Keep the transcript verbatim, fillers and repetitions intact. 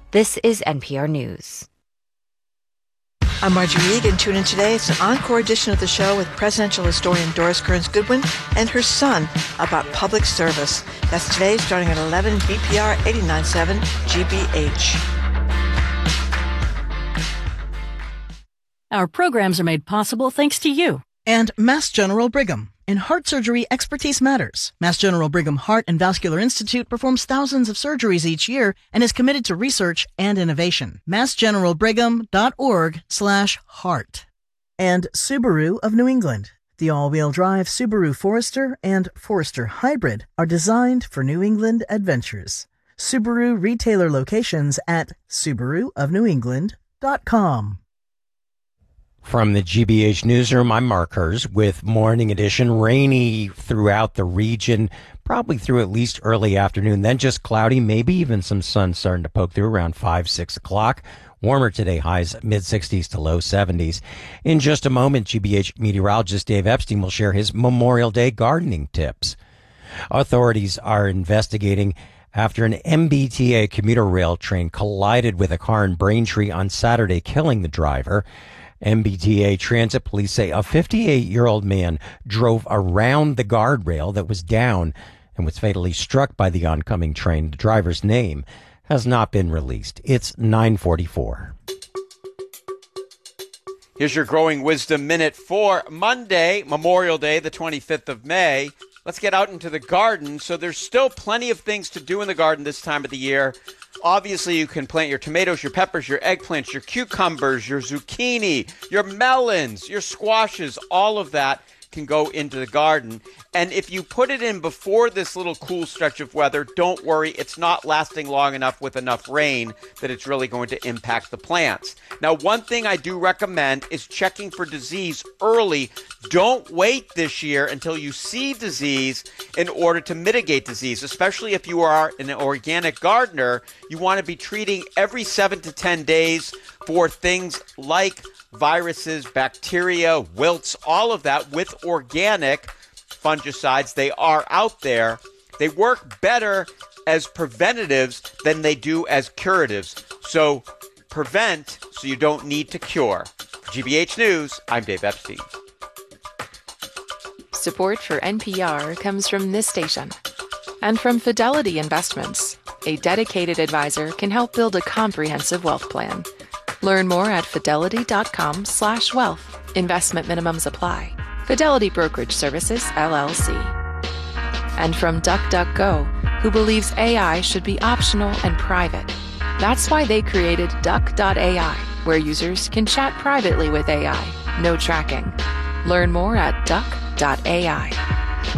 This is N P R News. I'm Marjorie Egan. Tune in today. It's an encore edition of the show with presidential historian Doris Kearns Goodwin and her son about public service. That's today starting at eleven B P R eighty-nine point seven G B H. Our programs are made possible thanks to you. And Mass General Brigham. In heart surgery, expertise matters. Mass General Brigham Heart and Vascular Institute performs thousands of surgeries each year and is committed to research and innovation. mass general brigham dot org slash heart. And Subaru of New England. The all-wheel drive Subaru Forester and Forester Hybrid are designed for New England adventures. Subaru retailer locations at subaru of new england dot com. From the G B H Newsroom, I'm Mark Hers with Morning Edition. Rainy throughout the region, probably through at least early afternoon, then just cloudy, maybe even some sun starting to poke through around five, six o'clock. Warmer today, highs mid-sixties to low seventies. In just a moment, G B H meteorologist Dave Epstein will share his Memorial Day gardening tips. Authorities are investigating after an M B T A commuter rail train collided with a car in Braintree on Saturday, killing the driver. M B T A Transit Police say a fifty-eight-year-old man drove around the guardrail that was down and was fatally struck by the oncoming train. The driver's name has not been released. It's nine forty-four. Here's your Growing Wisdom Minute for Monday, Memorial Day, the twenty-fifth of May. Let's get out into the garden. So there's still plenty of things to do in the garden this time of the year. Obviously, you can plant your tomatoes, your peppers, your eggplants, your cucumbers, your zucchini, your melons, your squashes. All of that can go into the garden. And if you put it in before this little cool stretch of weather, don't worry, it's not lasting long enough with enough rain that it's really going to impact the plants. Now, one thing I do recommend is checking for disease early. Don't wait this year until you see disease in order to mitigate disease, especially if you are an organic gardener. You want to be treating every seven to ten days for things like viruses, bacteria, wilts, all of that with organic fungicides. They are out there. They work better as preventatives than they do as curatives. So prevent so you don't need to cure. For G B H News, I'm Dave Epstein. Support for N P R comes from this station and from Fidelity Investments. A dedicated advisor can help build a comprehensive wealth plan. Learn more at fidelity.com slash wealth. Investment minimums apply. Fidelity Brokerage Services, L L C. And from DuckDuckGo, who believes A I should be optional and private. That's why they created Duck dot A I, where users can chat privately with A I. No tracking. Learn more at duck dot A I.